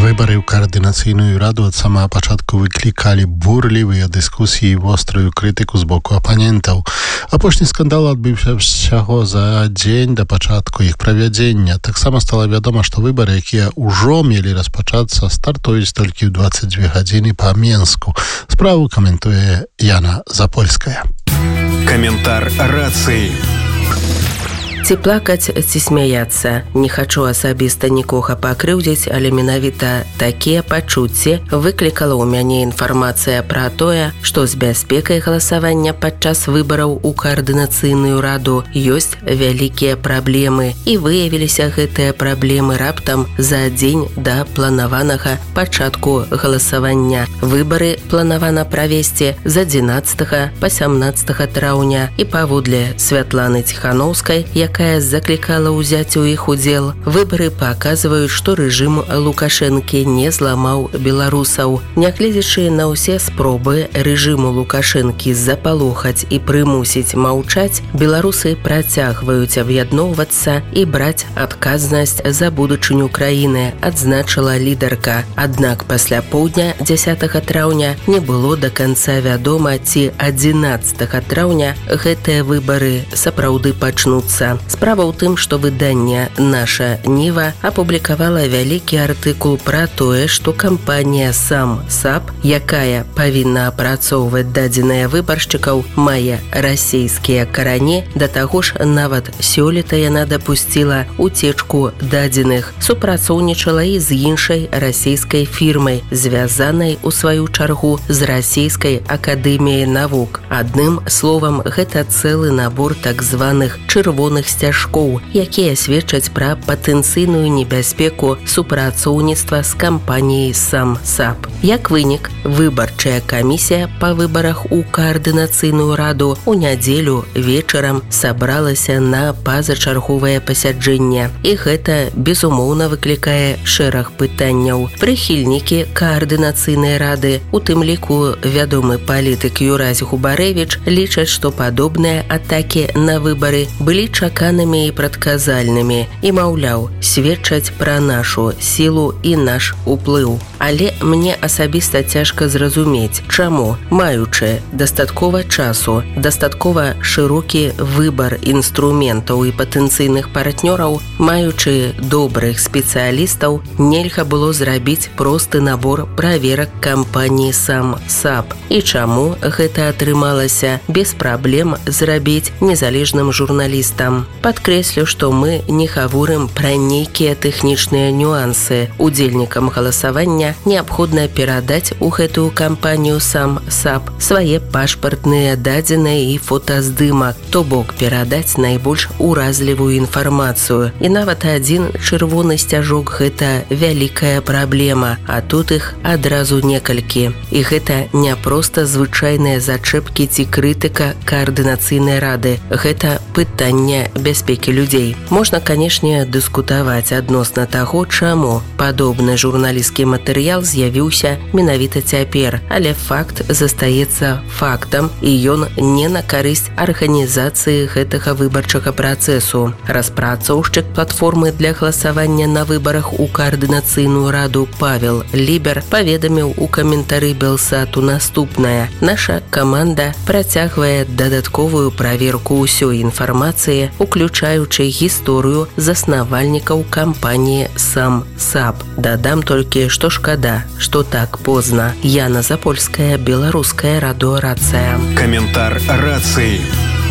Выбары ў каардынацыйную раду ад самага пачатку выклікалі бурлівыя дыскусіі і вострую крытыку з боку апанентаў. Апошні скандал адбыўся ўсяго за дзень да пачатку іх правядзення. Таксама стала вядома, што выбары, якія ўжо мелі распачацца, стартуюць толькі ў 22 гадзіны па Менску. Справу каментуе Яна Запольская. Каментар рацыі. Ці плакаць, ці смяяцца. Не хачу асабіста нікога пакрыўдзіць, але менавіта такія пачуцці выклікала ў мяне інфармацыя пра тое, што з бяспекай галасавання падчас выбараў у каардынацыйную раду ёсць вялікія праблемы. І выявіліся гэтыя праблемы раптам за дзень да планаванага пачатку галасавання. Выбары планавана правесці з 11 па 17 траўня. І паводле Святланы Ціханаўскай, якая заклікала ўзяць у іх удзел, выбары паказваюць, што рэжым Лукашэнкі не зламаў беларусаў. Нягледзячы на ўсе спробы рэжыму Лукашэнкі запалохаць і прымусіць маўчаць, беларусы працягваюць аб'ядноўвацца і браць адказнасць за будучыню краіны, адзначыла лідарка. Аднак пасля поўдня 10 траўня не было да канца вядома, ці 11 траўня гэтыя выбары сапраўды пачнуцца. Справа ў тым, што выданне «Наша Ніва» апублікавала вялікі артыкул пра тое, што кампанія «Сам САП», якая павінна апрацоўваць дадзеныя выбаршчыкаў, мае расійскія карані. Да таго ж, нават сёлета яна дапусціла уцечку дадзеных, супрацоўнічала і з іншай расійскай фірмай, звязанай у сваю чаргу з расійскай акадэміяй навук. Адным словам, гэта цэлы набор так званых чырвоных сцяжкоў, якія сведчаць пра патэнцыйную небяспеку супрацоўніцтва з кампаніяй «Сам САП». Як вынік, выбарчая камісія па выбарах у каардынацыйную раду ў нядзелю вечарам сабралася на пазачарговае пасяджэнне. І гэта, безумоўна, выклікае шэраг пытанняў. Прыхільнікі каардынацыйнай рады, у тым ліку вядомы палітык Юрась Губарэвіч, лічаць, што падобныя атакі на выбары былі чаканымі і прадказальнымі і, маўляў, сведчаць пра нашу сілу і наш уплыў. Але мне асабіста цяжка зразумець, чаму, маючы дастаткова часу, дастаткова шырокі выбар інструментаў і патэнцыйных партнёраў, маючы добрых спецыялістаў, нельга было зрабіць просты набор праверак кампаніі «Сам САП». І чаму гэта атрымалася без праблем зрабіць незалежным журналістам. Падкрэслю, што мы не гаворым пра нейкія тэхнічныя нюансы. Удзельнікам галасавання неабходна перадаць у гэтую кампанію «Сам САП» свае пашпартныя дадзеныя і фотаздымак, то бок перадаць найбольш уразлівую інфармацыю. І нават адзін чырвоны сцяжок – гэта вялікая праблема, а тут іх адразу некалькі. І гэта не проста звычайныя зачэпкі ці крытыка каардынацыйнай рады. Гэта пытанне бяспекі людзей. Можна, канешне, дыскутаваць адносна таго, чаму падобны журналісцкі матэрыял з'явіўся менавіта цяпер, але факт застаецца фактам, і ён не на карысць арганізацыі гэтага выбарчага працэсу. Распрацоўшчык платформы для галасавання на выбарах у каардынацыйную раду Павел Лібер паведаміў у каментары Белсату наступнае. Наша каманда працягвае дадатковую праверку ўсёй інфармацыі, уключаючы гісторыю заснавальнікаў кампаніі «Сам САП». Дадам толькі, што шкада, што так позна. Яна Запольская, беларуская радыёрацыя. Каментар рацыі.